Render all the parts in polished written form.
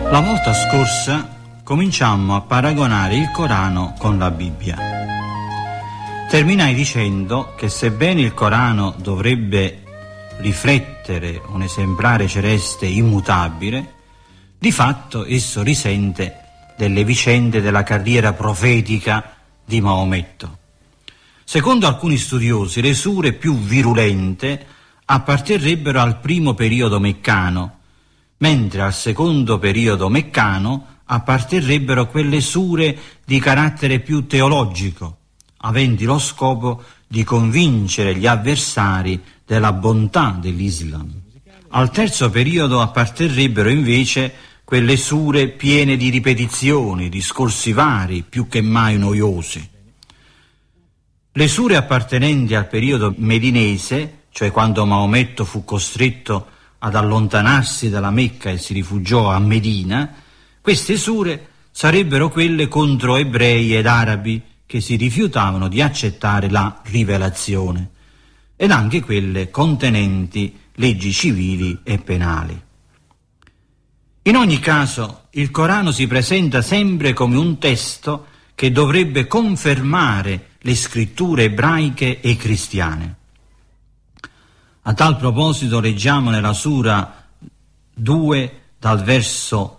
La volta scorsa cominciammo a paragonare il Corano con la Bibbia. Terminai dicendo che sebbene il Corano dovrebbe riflettere un esemplare celeste immutabile, di fatto esso risente delle vicende della carriera profetica di Maometto. Secondo alcuni studiosi, le sure più virulente apparterrebbero al primo periodo meccano, mentre al secondo periodo meccano apparterrebbero quelle sure di carattere più teologico, aventi lo scopo di convincere gli avversari della bontà dell'Islam. Al terzo periodo apparterrebbero invece quelle sure piene di ripetizioni, discorsi vari, più che mai noiosi. Le sure appartenenti al periodo medinese, cioè quando Maometto fu costretto ad allontanarsi dalla Mecca e si rifugiò a Medina, queste sure sarebbero quelle contro ebrei ed arabi che si rifiutavano di accettare la rivelazione, ed anche quelle contenenti leggi civili e penali. In ogni caso, il Corano si presenta sempre come un testo che dovrebbe confermare le scritture ebraiche e cristiane. A tal proposito leggiamo nella Sura 2 dal verso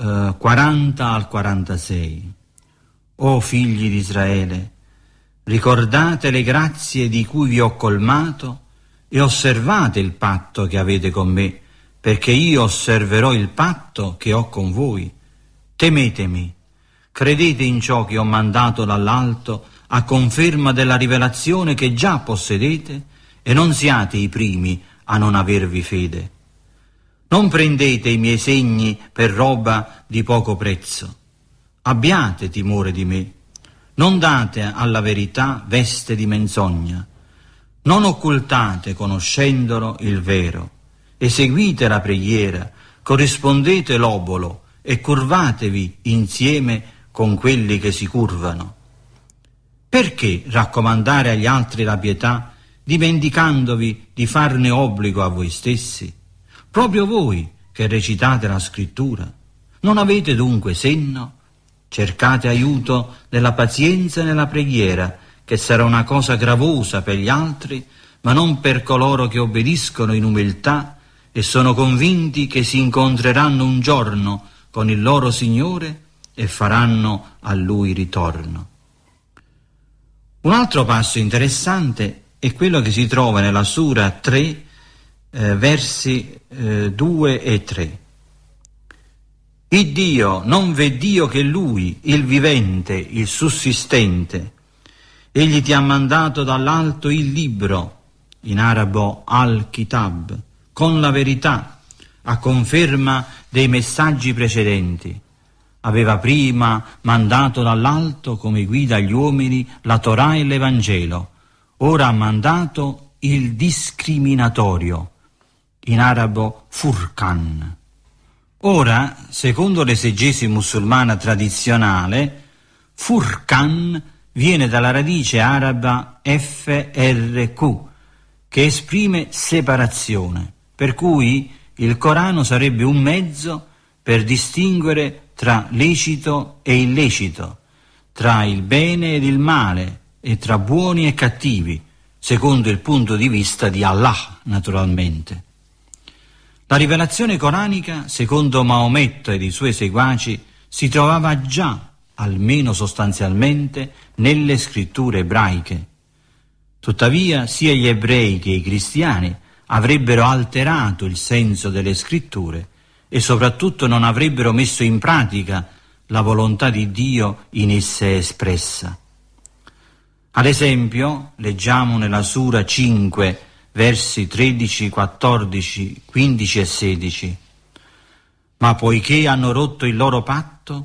40 al 46. O figli di Israele, ricordate le grazie di cui vi ho colmato e osservate il patto che avete con me, perché io osserverò il patto che ho con voi. Temetemi, credete in ciò che ho mandato dall'alto a conferma della rivelazione che già possedete e non siate i primi a non avervi fede. Non prendete i miei segni per roba di poco prezzo. Abbiate timore di me. Non date alla verità veste di menzogna. Non occultate, conoscendolo, il vero. Eseguite la preghiera, corrispondete l'obolo e curvatevi insieme con quelli che si curvano. Perché raccomandare agli altri la pietà, dimenticandovi di farne obbligo a voi stessi? Proprio voi che recitate la scrittura, non avete dunque senno? Cercate aiuto nella pazienza e nella preghiera, che sarà una cosa gravosa per gli altri, ma non per coloro che obbediscono in umiltà e sono convinti che si incontreranno un giorno con il loro Signore e faranno a Lui ritorno. Un altro passo interessante è quello che si trova nella Sura 3, versi 2 e 3. Il Dio non v'è Dio che Lui, il vivente, il sussistente. Egli ti ha mandato dall'alto il libro, in arabo al-Kitab, con la verità, a conferma dei messaggi precedenti. Aveva prima mandato dall'alto come guida agli uomini la Torah e l'Evangelo. Ora ha mandato il discriminatorio, in arabo Furqan. Ora, secondo l'esegesi musulmana tradizionale, Furqan viene dalla radice araba FRQ, che esprime separazione, per cui il Corano sarebbe un mezzo per distinguere tra lecito e illecito, tra il bene ed il male e tra buoni e cattivi, secondo il punto di vista di Allah, naturalmente. La rivelazione coranica, secondo Maometto ed i suoi seguaci, si trovava già, almeno sostanzialmente, nelle scritture ebraiche. Tuttavia, sia gli ebrei che i cristiani avrebbero alterato il senso delle scritture e soprattutto non avrebbero messo in pratica la volontà di Dio in esse espressa. Ad esempio, leggiamo nella Sura 5, versi 13, 14, 15 e 16. Ma poiché hanno rotto il loro patto,